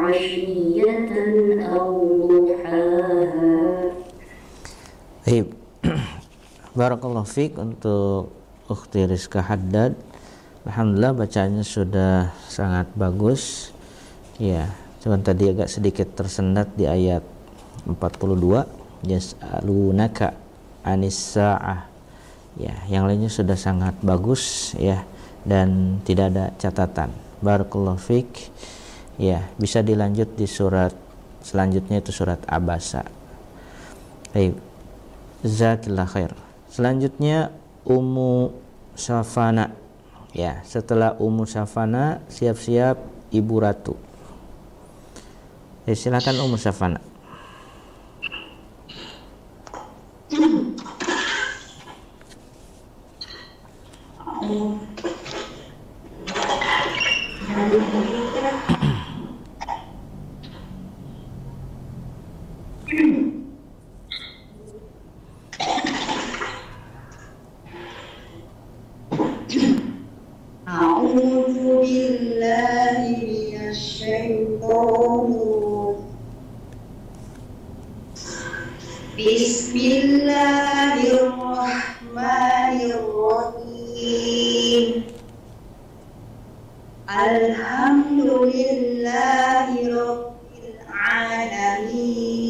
عشية أو ضحاها. Baik. Barakallahu fiik untuk Ukhti Rizka Haddad. Alhamdulillah bacaannya sudah sangat bagus. Ya, cuman tadi agak sedikit tersendat di ayat 42, yas'alunaka anis sa'ah. Ya, yang lainnya sudah sangat bagus ya dan tidak ada catatan. Barakallahu fiik. Ya, bisa dilanjut di surat selanjutnya, itu surat Abasa. Baik. Jazakillah khair. Selanjutnya Ummu Safana. Ya, setelah Ummu Safana siap-siap Ibu Ratu. Silakan Ummu Safana. A'udzu billahi minasy syaithanir Bismillahirrahmanirrahim. Alhamdulillahi rabbil alamin.